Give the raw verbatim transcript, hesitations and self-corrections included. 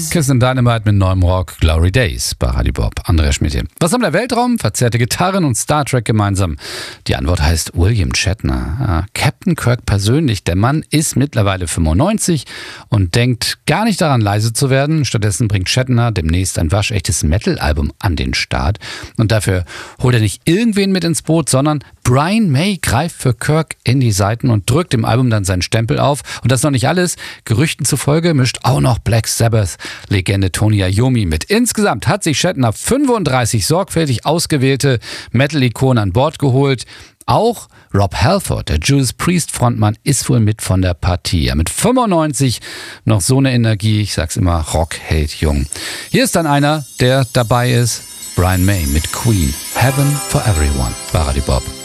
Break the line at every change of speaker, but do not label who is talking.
Kiss and Dynamite mit neuem Rock, Glory Days bei Radio Bob. Andrea Schmidt hier. Was haben der Weltraum, verzerrte Gitarren und Star Trek gemeinsam? Die Antwort heißt William Shatner. Ja, Captain Kirk persönlich. Der Mann ist mittlerweile fünfundneunzig und denkt gar nicht daran, leise zu werden. Stattdessen bringt Shatner demnächst ein waschechtes Metal-Album an den Start. Und dafür holt er nicht irgendwen mit ins Boot, sondern Brian May greift für Kirk in die Seiten und drückt dem Album dann seinen Stempel auf. Und das ist noch nicht alles. Gerüchten zufolge mischt auch noch Black Sabbath-Legende Tony Iommi mit. Insgesamt hat sich Shatner fünfunddreißig sorgfältig ausgewählte Metal-Ikonen an Bord geholt. Auch Rob Halford, der Judas Priest-Frontmann, ist wohl mit von der Partie. Ja, mit fünfundneunzig noch so eine Energie. Ich sag's immer, Rock hält jung. Hier ist dann einer, der dabei ist. Brian May mit Queen. Heaven for Everyone bei Radio Bob.